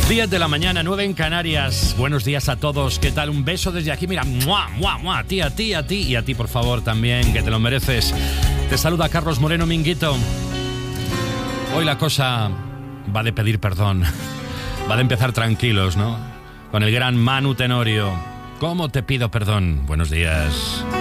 10 de la mañana, 9 en Canarias. Buenos días a todos. ¿Qué tal? Un beso desde aquí. Mira, ¡mua, mua, mua! A ti y a ti, por favor, también, que te lo mereces. Te saluda Carlos Moreno Minguito. Hoy la cosa va de pedir perdón. Va de empezar tranquilos, ¿no? Con el gran Manu Tenorio. ¿Cómo te pido perdón? Buenos días.